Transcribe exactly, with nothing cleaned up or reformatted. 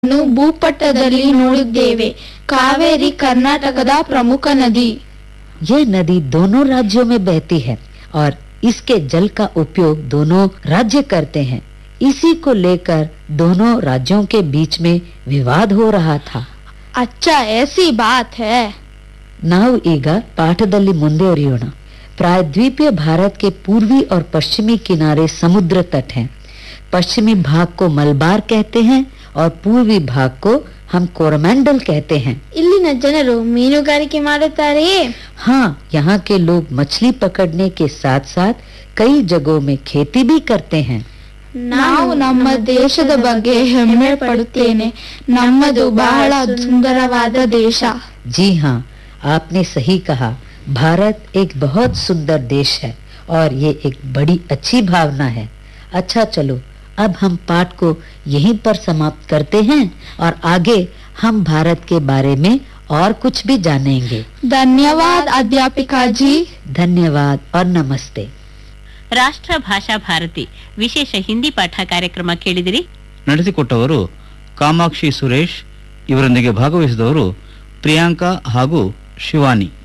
ಭೂಪಟದಲ್ಲಿ ನೋಡಿದ್ದೇವೆ. ಕಾವೇರಿ ಕರ್ನಾಟಕದ ಪ್ರಮುಖ ನದಿ. यह नदी दोनों राज्यों में बहती है और इसके जल का उपयोग दोनों राज्य करते हैं. इसी को लेकर दोनों राज्यों के बीच में विवाद हो रहा था. अच्छा, ऐसी बात है. ನಾವು ಈಗ ಪಾಠದಲ್ಲಿ ಮುಂದುವರಿಯೋಣ. प्रायद्वीपीय भारत के पूर्वी और पश्चिमी किनारे समुद्र तट हैं. पश्चिमी भाग को मलबार कहते हैं और पूर्वी भाग को हम कोरमंडल कहते हैं. ಇಲ್ಲಿನ ಜನರು ಮೀನುಗಾರಿಕೆ ಮಾಡುತ್ತಾರೆಯೇ? हाँ, यहाँ के लोग मछली पकड़ने के साथ साथ कई जगहों में खेती भी करते हैं. ನಾವು ನಮ್ಮ ದೇಶದ ಬಗ್ಗೆ ಹೆಮ್ಮೆ ಪಡುತ್ತೇನೆ. ನಮ್ಮದು ಬಹಳ ಸುಂದರವಾದ ದೇಶ. जी हाँ, आपने सही कहा. भारत एक बहुत सुंदर देश है और ये एक बड़ी अच्छी भावना है. अच्छा, चलो अब हम पाठ को यहीं पर समाप्त करते हैं और आगे हम भारत के बारे में और कुछ भी जानेंगे. ಧನ್ಯವಾದ ಅಧ್ಯಾಪಿಕಾ ಜಿ. धन्यवाद और नमस्ते. ರಾಷ್ಟ್ರ ಭಾಷಾ ಭಾರತಿ ವಿಶೇಷ ಹಿಂದಿ ಪಾಠ ಕಾರ್ಯಕ್ರಮ ಕೇಳಿದಿರಿ. ನಡೆಸಿಕೊಟ್ಟವರು ಕಾಮಾಕ್ಷಿ ಸುರೇಶ್. ಇವರೊಂದಿಗೆ ಭಾಗವಹಿಸಿದವರು ಪ್ರಿಯಾಂಕಾ ಹಾಗೂ ಶಿವಾನಿ.